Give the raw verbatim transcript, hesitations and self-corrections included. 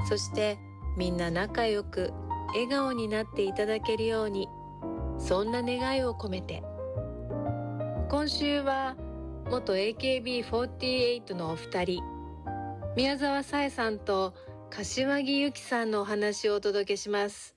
そしてみんな仲良く笑顔になっていただけるように、そんな願いを込めて、今週は元 エーケービーフォーティーエイト のお二人、宮沢さえさんと柏木由紀さんのお話をお届けします。